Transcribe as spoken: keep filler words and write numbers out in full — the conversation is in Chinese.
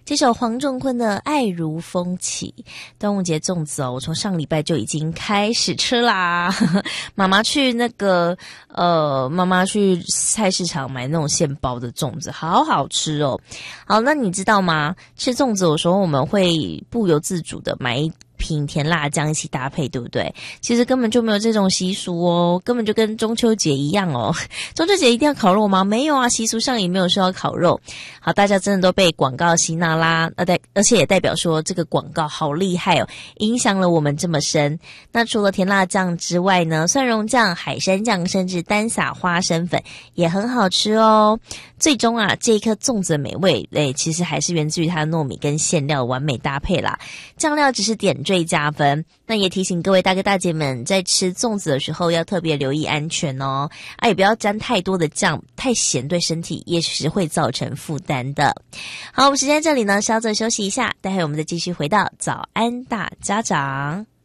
这首黄仲坤的《爱如风起》。端午节粽子哦，我从上礼拜就已经开始吃啦。妈妈去那个呃，妈妈去菜市场买那种现包的粽子，好好吃哦。好，那你知道吗？吃粽子有时候我们会不由自主的买一品甜辣酱一起搭配，对不对？其实根本就没有这种习俗哦，根本就跟中秋节一样哦。中秋节一定要烤肉吗？没有啊，习俗上也没有说要烤肉。好，大家真的都被广告吸纳啦，而代而且也代表说这个广告好厉害哦，影响了我们这么深。那除了甜辣酱之外呢，蒜蓉酱、海参酱，甚至单撒花生粉也很好吃哦。最终啊，这一颗粽子的美味，诶，其实还是源自于它的糯米跟馅料的完美搭配啦。酱料只是点缀加分，那也提醒各位大哥大姐们，在吃粽子的时候要特别留意安全哦，啊，也不要沾太多的酱，太咸对身体也是会造成负担的。好，我们时间在这里呢，稍作休息一下，待会我们再继续回到早安大家长。